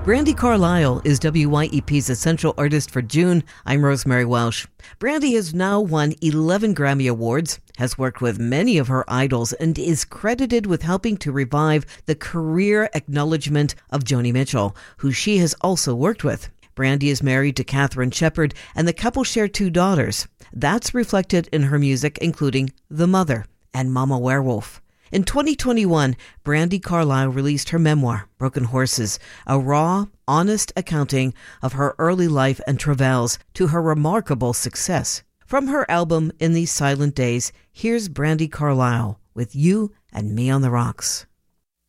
Brandi Carlile is WYEP's Essential Artist for June. I'm Rosemary Welsh. Brandi has now won 11 Grammy Awards, has worked with many of her idols, and is credited with helping to revive the career acknowledgement of Joni Mitchell, who she has also worked with. Brandi is married to Katherine Shepard, and the couple share 2 daughters. That's reflected in her music, including The Mother and Mama Werewolf. In 2021, Brandi Carlile released her memoir, Broken Horses, a raw, honest accounting of her early life and travails to her remarkable success. From her album In These Silent Days, here's Brandi Carlile with You and Me on the Rocks.